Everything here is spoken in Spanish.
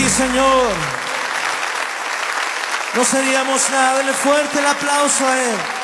Sí, Señor. No seríamos nada. Denle fuerte el aplauso a Él.